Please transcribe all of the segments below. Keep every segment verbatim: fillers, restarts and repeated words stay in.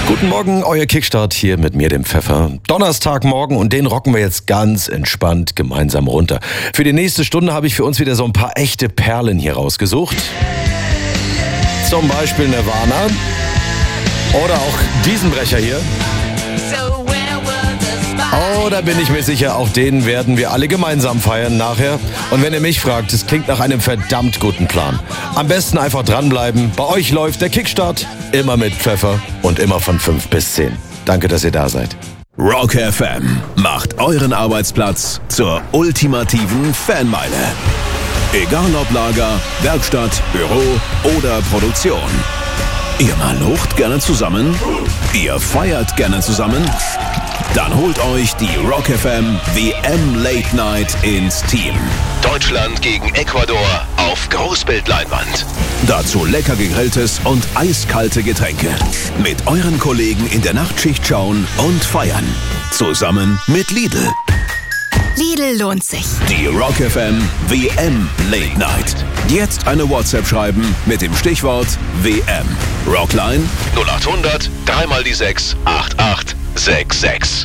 Guten Morgen, euer Kickstart hier mit mir, dem Pfeffer. Donnerstagmorgen und den rocken wir jetzt ganz entspannt gemeinsam runter. Für die nächste Stunde habe ich für uns wieder so ein paar echte Perlen hier rausgesucht. Zum Beispiel Nirvana oder auch diesen Brecher hier. Oh, da bin ich mir sicher, auch den werden wir alle gemeinsam feiern nachher. Und wenn ihr mich fragt, es klingt nach einem verdammt guten Plan. Am besten einfach dranbleiben. Bei euch läuft der Kickstart immer mit Pfeffer und immer von fünf bis zehn. Danke, dass ihr da seid. Rock F M macht euren Arbeitsplatz zur ultimativen Fanmeile. Egal ob Lager, Werkstatt, Büro oder Produktion. Ihr malucht gerne zusammen? Ihr feiert gerne zusammen? Dann holt euch die Rock F M W M Late Night ins Team. Deutschland gegen Ecuador auf Großbildleinwand. Dazu lecker gegrilltes und eiskalte Getränke. Mit euren Kollegen in der Nachtschicht schauen und feiern. Zusammen mit Lidl. Lidl lohnt sich. Die Rock F M W M Late Night. Jetzt eine WhatsApp schreiben mit dem Stichwort W M. Rockline null acht hundert drei mal die sechs acht acht sechs sechs.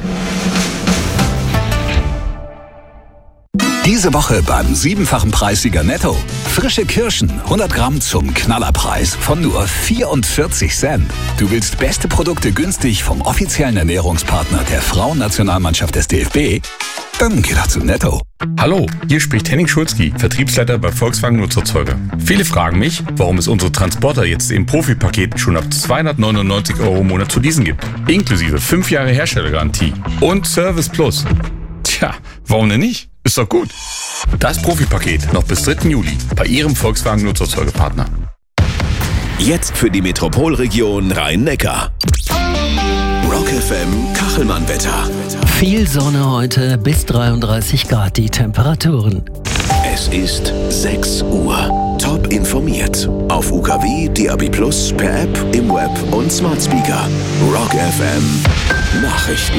Diese Woche beim siebenfachen Preissieger Netto. Frische Kirschen, hundert Gramm zum Knallerpreis von nur vierundvierzig Cent. Du willst beste Produkte günstig vom offiziellen Ernährungspartner der Frauennationalmannschaft des D F B? Dann geh doch zu Netto. Hallo, hier spricht Henning Schulzki, Vertriebsleiter bei Volkswagen Nutzerzeuger. Viele fragen mich, warum es unsere Transporter jetzt im Profipaket schon ab zweihundertneunundneunzig Euro im Monat zu leasen gibt. Inklusive fünf Jahre Herstellergarantie und Service Plus. Tja, warum denn nicht? Ist doch gut. Das Profipaket noch bis dritten Juli bei Ihrem Volkswagen Nutzerzeugerpartner. Jetzt für die Metropolregion Rhein-Neckar. Rock F M Kachelmann-Wetter. Viel Sonne heute, bis dreiunddreißig Grad die Temperaturen. Es ist sechs Uhr. Top informiert. Auf U K W, D A B plus, per App, im Web und Smart Speaker. Rock F M Nachrichten.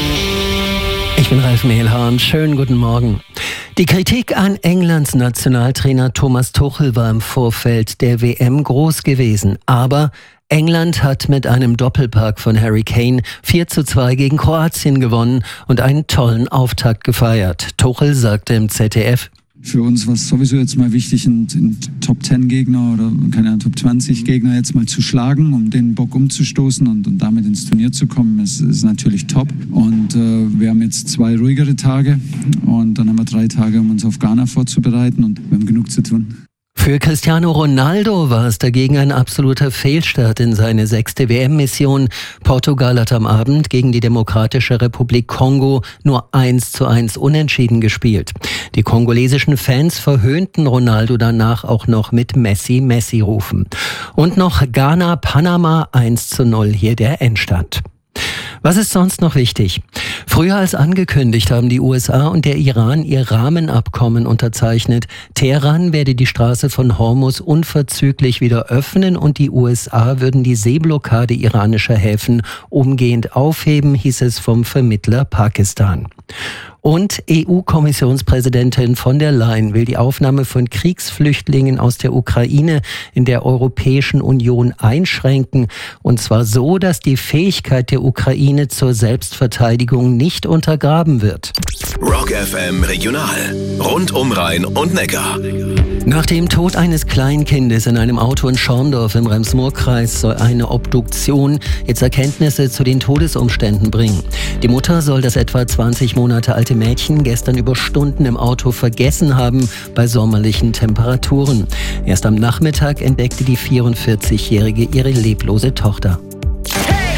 Ich bin Ralf Mehlhahn. Schönen guten Morgen. Die Kritik an Englands Nationaltrainer Thomas Tuchel war im Vorfeld der W M groß gewesen. Aber England hat mit einem Doppelpack von Harry Kane vier zu zwei gegen Kroatien gewonnen und einen tollen Auftakt gefeiert. Tuchel sagte im Z D F: Für uns war es sowieso jetzt mal wichtig, einen Top zehn Gegner oder keine Ahnung, Top zwanzig Gegner jetzt mal zu schlagen, um den Bock umzustoßen und, und damit ins Turnier zu kommen. Das ist natürlich top. Und äh, wir haben jetzt zwei ruhigere Tage und dann haben wir drei Tage, um uns auf Ghana vorzubereiten, und wir haben genug zu tun. Für Cristiano Ronaldo war es dagegen ein absoluter Fehlstart in seine sechste W M-Mission. Portugal hat am Abend gegen die Demokratische Republik Kongo nur eins zu eins unentschieden gespielt. Die kongolesischen Fans verhöhnten Ronaldo danach auch noch mit Messi, Messi rufen. Und noch Ghana, Panama eins zu null, hier der Endstand. Was ist sonst noch wichtig? Früher als angekündigt haben die U S A und der Iran ihr Rahmenabkommen unterzeichnet. Teheran werde die Straße von Hormuz unverzüglich wieder öffnen und die U S A würden die Seeblockade iranischer Häfen umgehend aufheben, hieß es vom Vermittler Pakistan. Und E U-Kommissionspräsidentin von der Leyen will die Aufnahme von Kriegsflüchtlingen aus der Ukraine in der Europäischen Union einschränken. Und zwar so, dass die Fähigkeit der Ukraine zur Selbstverteidigung nicht untergraben wird. Rock F M Regional. Rund um Rhein und Neckar. Nach dem Tod eines Kleinkindes in einem Auto in Schorndorf im Rems-Murr-Kreis soll eine Obduktion jetzt Erkenntnisse zu den Todesumständen bringen. Die Mutter soll das etwa zwanzig Monate alte Mädchen gestern über Stunden im Auto vergessen haben bei sommerlichen Temperaturen. Erst am Nachmittag entdeckte die vierundvierzigjährige ihre leblose Tochter.